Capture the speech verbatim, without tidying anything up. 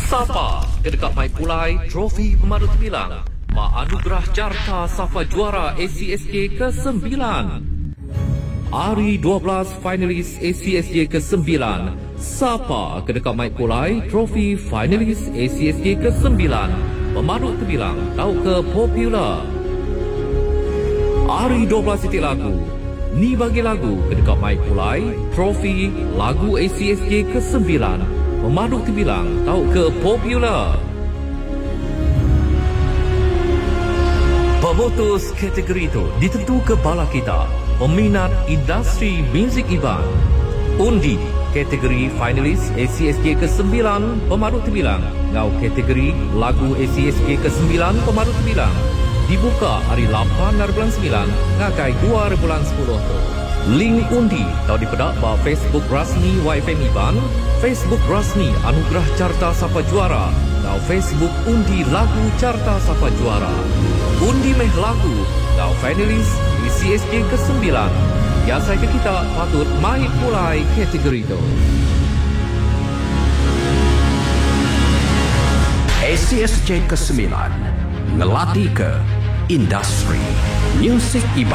Sapa kedekat Mai Pulai Trofi Pemandu Tebilang Ma Anugerah Carta Safa Juara A C S J ke sembilan. Hari dua belas finalis A C S J ke sembilan. Sapa kedekat Mai Pulai Trofi finalis A C S J ke sembilan. Pemandu Tebilang tahu ke popular. Hari dua belas titik lagu. Ni bagi lagu kedekat Mai Pulai Trofi lagu A C S J ke sembilan. Pemandu Tebilang tahu ke popular. Pemutus kategori itu ditentu ke bala kita, peminat industri muzik Iban. Undi kategori finalis A C S J ke sembilan Pemandu Tebilang. Ngau kategori lagu A C S J ke sembilan Pemandu Tebilang. Dibuka hari lapan dari bulan sembilan ngakai dua hari bulan sepuluh tu. Link undi tahu dipedak ba Facebook rasmi Y F M Iban, Facebook rasmi Anugerah Carta Sapa Juara, atau Facebook undi lagu Carta Sapa Juara. Undi meh lagu atau finalis A C S J ke sembilan. Biasa ke kita patut Mai Pulai kategori itu. A C S J ke sembilan ngelatih ke industri muzik Iban.